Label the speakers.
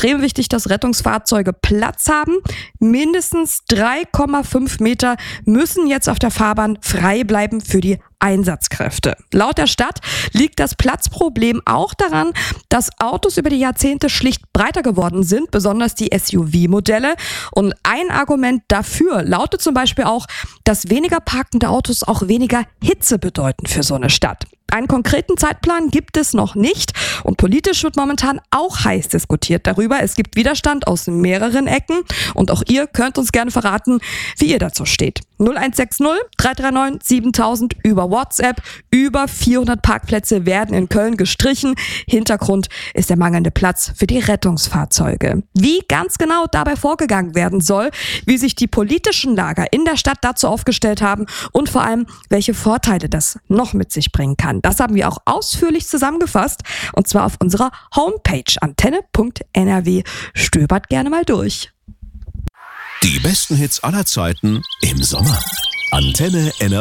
Speaker 1: extrem wichtig, dass Rettungsfahrzeuge Platz haben. Mindestens 3,5 Meter müssen jetzt auf der Fahrbahn frei bleiben für die Einsatzkräfte. Laut der Stadt liegt das Platzproblem auch daran, dass Autos über die Jahrzehnte schlicht breiter geworden sind, besonders die SUV-Modelle. Und ein Argument dafür lautet zum Beispiel auch, dass weniger parkende Autos auch weniger Hitze bedeuten für so eine Stadt. Einen konkreten Zeitplan gibt es noch nicht und politisch wird momentan auch heiß diskutiert darüber. Es gibt Widerstand aus mehreren Ecken und auch ihr könnt uns gerne verraten, wie ihr dazu steht. 0160 339 7000 über WhatsApp. Über 400 Parkplätze werden in Köln gestrichen. Hintergrund ist der mangelnde Platz für die Rettungsfahrzeuge. Wie ganz genau dabei vorgegangen werden soll, wie sich die politischen Lager in der Stadt dazu aufgestellt haben und vor allem, welche Vorteile das noch mit sich bringen kann. Das haben wir auch ausführlich zusammengefasst und zwar auf unserer Homepage antenne.nrw. Stöbert gerne mal durch.
Speaker 2: Die besten Hits aller Zeiten im Sommer. Antenne NRW.